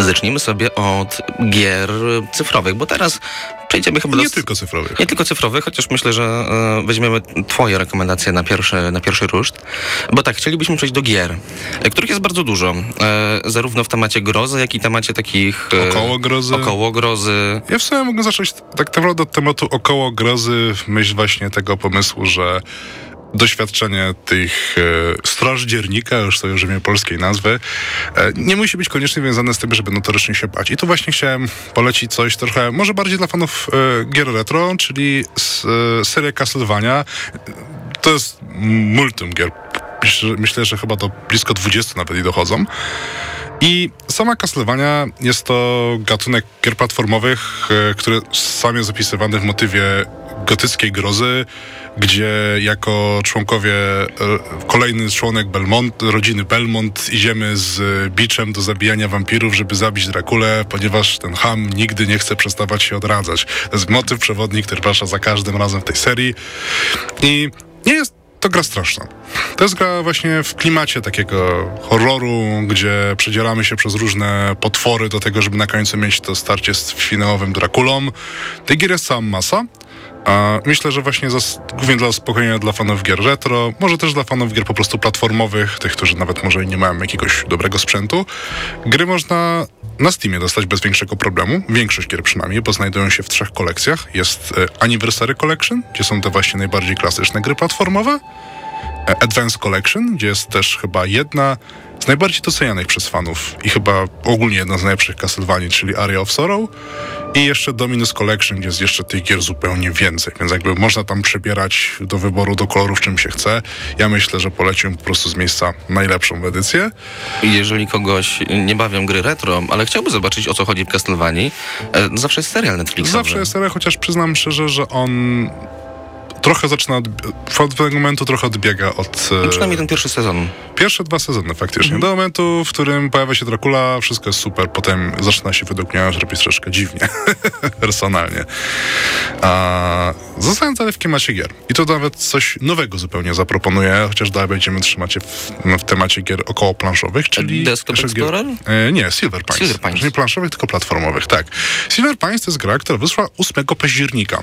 Zacznijmy sobie od gier cyfrowych, bo teraz przejdziemy chyba Nie tylko cyfrowych. Nie tylko cyfrowych, chociaż myślę, że weźmiemy twoje rekomendacje na pierwszy ruszt. Bo tak, chcielibyśmy przejść do gier, których jest bardzo dużo. Zarówno w temacie grozy, jak i temacie takich... Około grozy. Ja w sumie mogę zacząć tak naprawdę od tematu około grozy w myśl właśnie tego pomysłu, że doświadczenie tych strażdziernika, już sobie użyję polskiej nazwy, nie musi być koniecznie związane z tym, żeby notorycznie się bać. I tu właśnie chciałem polecić coś trochę, może bardziej dla fanów gier retro, czyli serię Castlevania. To jest multum gier. Myślę, że chyba do blisko 20 nawet i dochodzą. I sama Castlevania jest to gatunek gier platformowych, który sam jest opisywany w motywie gotyckiej grozy, gdzie jako członkowie, kolejny członek rodziny Belmont idziemy z biczem do zabijania wampirów, żeby zabić Drakulę, ponieważ ten cham nigdy nie chce przestawać się odradzać. To jest motyw przewodni, który wraca za każdym razem w tej serii. I nie jest to gra straszna. To jest gra właśnie w klimacie takiego horroru, gdzie przedzieramy się przez różne potwory do tego, żeby na końcu mieć to starcie z finałowym Drakulą. Tej gier jest cała masa. Myślę, że właśnie głównie dla uspokojenia dla fanów gier retro, może też dla fanów gier po prostu platformowych, tych, którzy nawet może nie mają jakiegoś dobrego sprzętu. Gry można na Steamie dostać bez większego problemu, większość gier przynajmniej, bo znajdują się w 3 kolekcjach. Jest Anniversary Collection, gdzie są te właśnie najbardziej klasyczne gry platformowe, Advanced Collection, gdzie jest też chyba jedna z najbardziej docenianych przez fanów i chyba ogólnie jedna z najlepszych Castlevanii, czyli Aria of Sorrow, i jeszcze Dominus Collection, gdzie jest jeszcze tych gier zupełnie więcej, więc jakby można tam przebierać do wyboru, do kolorów, czym się chce. Ja myślę, że poleciłem po prostu z miejsca najlepszą edycję. Jeżeli kogoś nie bawią gry retro, ale chciałby zobaczyć, o co chodzi w Castlevanii, zawsze jest serial Netflixowy. Zawsze jest serial, chociaż przyznam szczerze, że on trochę zaczyna, od tego momentu trochę odbiega od... Przynajmniej ten pierwszy sezon. Pierwsze 2 sezony faktycznie. Do momentu, w którym pojawia się Dracula, wszystko jest super. Potem zaczyna się według mnie robić troszkę dziwnie. Personalnie. Zostając ale w klimacie gier. I to nawet coś nowego zupełnie zaproponuję, chociaż dalej będziemy trzymać się w temacie gier około planszowych, czyli... Desktop Explorer? Nie, Silver Pines. Nie planszowych, tylko platformowych, tak. Silver Pines to jest gra, która wyszła 8 października.